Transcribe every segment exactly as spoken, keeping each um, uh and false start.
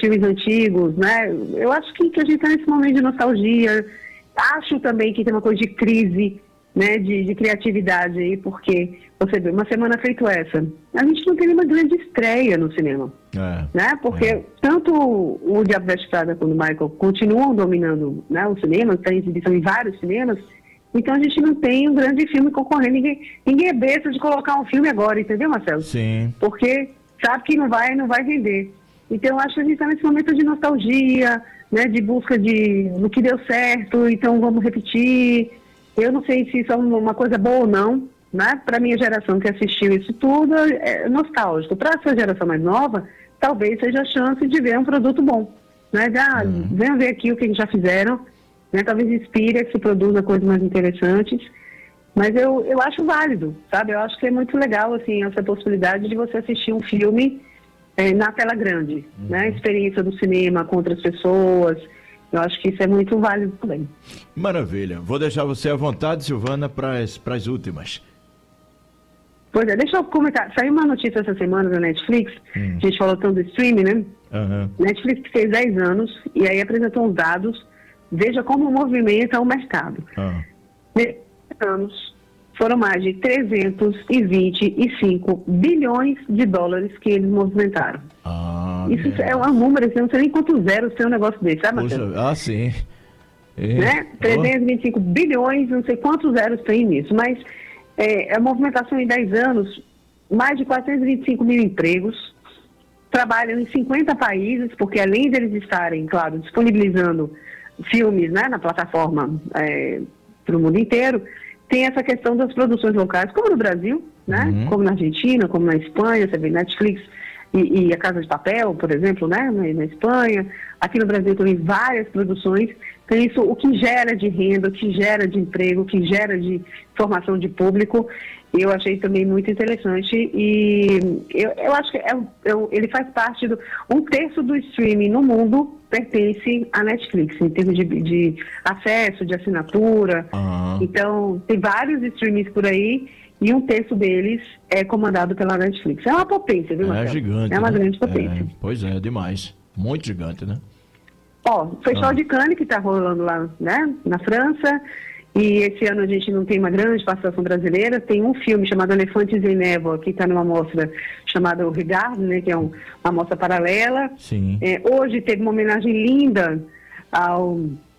filmes antigos, né? Eu acho que, que a gente está nesse momento de nostalgia. Acho também que tem uma coisa de crise, né, de, de criatividade aí, porque, você vê, uma semana feito essa, a gente não tem uma grande estreia no cinema, é, né? Porque é. tanto o Diabo Veste Prada quanto o Michael continuam dominando, né, o cinema, tem exibição em vários cinemas, então a gente não tem um grande filme concorrendo. Ninguém, ninguém é besta de colocar um filme agora, entendeu, Marcelo? Sim. Porque sabe que não vai, não vai vender. Então eu acho que a gente está nesse momento de nostalgia, né, de busca de no que deu certo, então vamos repetir. Eu não sei se isso é uma coisa boa ou não, né? Para a minha geração que assistiu isso tudo, é nostálgico. Para essa geração mais nova, talvez seja a chance de ver um produto bom, né? Já, uhum. Venham ver aqui o que eles já fizeram, né? Talvez inspire que se produza coisas mais interessantes, mas eu, eu acho válido, sabe? Eu acho que é muito legal, assim, essa possibilidade de você assistir um filme é, na tela grande, uhum. né? A experiência do cinema com outras pessoas. Eu acho que isso é muito válido também. Maravilha. Vou deixar você à vontade, Silvana, para as últimas. Pois é, deixa eu comentar. Saiu uma notícia essa semana da Netflix, hum. a gente falou tanto do streaming, né? Uhum. Netflix fez dez anos e aí apresentou os dados. Veja como movimenta o mercado. Uhum. dez anos, foram mais de trezentos e vinte e cinco bilhões de dólares que eles movimentaram. Ah, isso é, é um número, eu não sei nem quantos zeros tem um negócio desse, sabe, Marcelo? Ah, sim. É. Né? trezentos e vinte e cinco bilhões, não sei quantos zeros tem nisso, mas é, a movimentação em dez anos, mais de quatrocentos e vinte e cinco mil empregos, trabalham em cinquenta países, porque além deles estarem, claro, disponibilizando filmes, né, na plataforma é, para o mundo inteiro, tem essa questão das produções locais, como no Brasil, né, uhum. como na Argentina, como na Espanha, você vê Netflix e, e a Casa de Papel, por exemplo, né, na, na Espanha. Aqui no Brasil também várias produções. Então isso, o que gera de renda, o que gera de emprego, o que gera de formação de público, eu achei também muito interessante e eu, eu acho que é, eu, ele faz parte do... Um terço do streaming no mundo pertence à Netflix, em termos de, de acesso, de assinatura. Uhum. Então, tem vários streamings por aí e um terço deles é comandado pela Netflix. É uma potência, viu, Marcelo? É gigante. É uma né? grande potência. É, pois é, demais. Muito gigante, né? Ó, o Festival ah. de Cannes, que está rolando lá, né, na França, e esse ano a gente não tem uma grande participação brasileira, tem um filme chamado Elefantes em Névoa, que está numa mostra chamada O Regard, né, que é um, uma mostra paralela. Sim. É, hoje teve uma homenagem linda ao,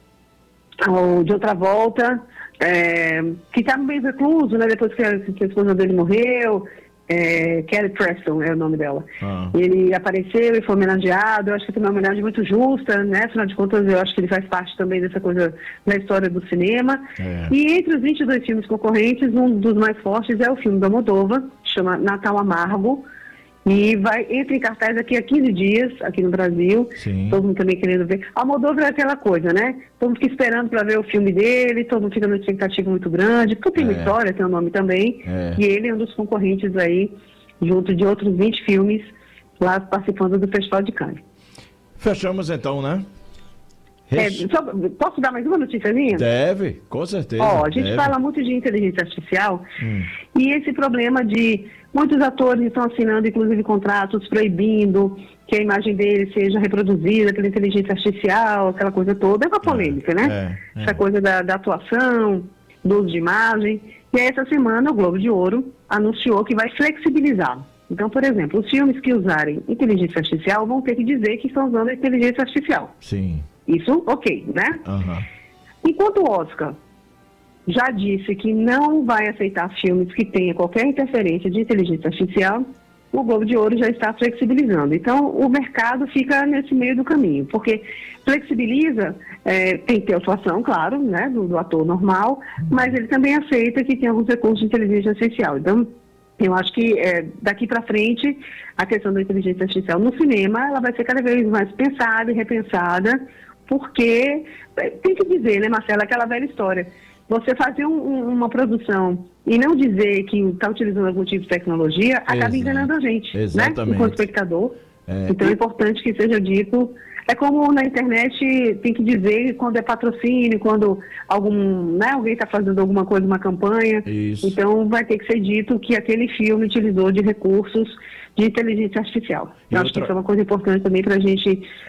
ao John Travolta, é, que está meio recluso, né, depois que a, que a esposa dele morreu. É, Kelly Preston é o nome dela. Ah. Ele apareceu e foi homenageado. Eu acho que foi uma homenagem muito justa, né? Afinal de contas, eu acho que ele faz parte também dessa coisa da história do cinema. É. E entre os vinte e dois filmes concorrentes, um dos mais fortes é o filme da Almodóvar, chama Natal Amargo, e vai entra em cartaz daqui a quinze dias, aqui no Brasil. Sim. Todo mundo também querendo ver. Almodóvar é aquela coisa, né? Todo mundo fica esperando para ver o filme dele, todo mundo fica numa expectativa muito grande, porque tem uma é. história, tem um nome também, é. e ele é um dos concorrentes aí, junto de outros vinte filmes, lá participando do Festival de Cannes. Fechamos então, né? É, só, posso dar mais uma noticiazinha? Deve, com certeza. Ó, a gente deve. fala muito de inteligência artificial hum. e esse problema de muitos atores estão assinando, inclusive, contratos proibindo que a imagem deles seja reproduzida pela inteligência artificial, aquela coisa toda. É uma polêmica, é, né? É, é. Essa coisa da, da atuação, do uso de imagem. E aí, essa semana, o Globo de Ouro anunciou que vai flexibilizar. Então, por exemplo, os filmes que usarem inteligência artificial vão ter que dizer que estão usando a inteligência artificial. Sim. Isso, ok, né? Uhum. Enquanto o Oscar já disse que não vai aceitar filmes que tenham qualquer interferência de inteligência artificial, o Globo de Ouro já está flexibilizando. Então, o mercado fica nesse meio do caminho, porque flexibiliza, é, tem que ter atuação, claro, né, do, do ator normal, mas ele também aceita que tem alguns recursos de inteligência artificial. Então, eu acho que é, daqui para frente, a questão da inteligência artificial no cinema, ela vai ser cada vez mais pensada e repensada, porque, tem que dizer, né, Marcela, aquela velha história, você fazer um, um, uma produção e não dizer que está utilizando algum tipo de tecnologia, acaba Exato. enganando a gente, Exatamente. né, enquanto espectador. É. Então é importante que seja dito. É como na internet tem que dizer quando é patrocínio, quando algum, né, alguém está fazendo alguma coisa, uma campanha. Isso. Então vai ter que ser dito que aquele filme utilizou de recursos de inteligência artificial. E Eu outra... acho que isso é uma coisa importante também para a gente